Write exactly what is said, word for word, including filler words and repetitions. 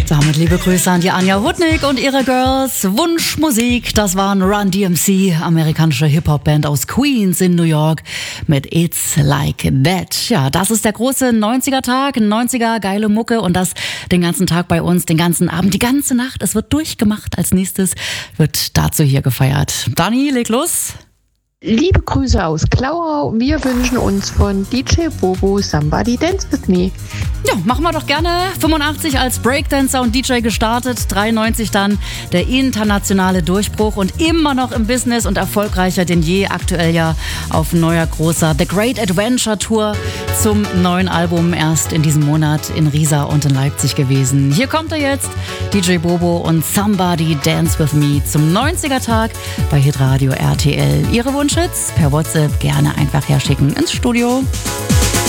Damit liebe Grüße an die Anja Hutnik und ihre Girls. Wunschmusik, das waren Run D M C, amerikanische Hip-Hop-Band aus Queens in New York mit It's Like That. Ja, das ist der große neunziger-Tag, neunziger geile Mucke und das den ganzen Tag bei uns, den ganzen Abend, die ganze Nacht. Es wird durchgemacht. Als nächstes wird dazu hier gefeiert. Dani, leg los. Liebe Grüße aus Klauau. Wir wünschen uns von D J Bobo Somebody Dance With Me. Ja, machen wir doch gerne. fünfundachtzig als Breakdancer und D J gestartet, dreiundneunzig dann der internationale Durchbruch und immer noch im Business und erfolgreicher denn je. Aktuell ja auf neuer großer The Great Adventure Tour zum neuen Album, erst in diesem Monat in Riesa und in Leipzig gewesen. Hier kommt er jetzt, D J Bobo und Somebody Dance With Me zum neunziger-Tag bei Hitradio R T L. Ihre Wunschhits per WhatsApp gerne einfach herschicken ins Studio.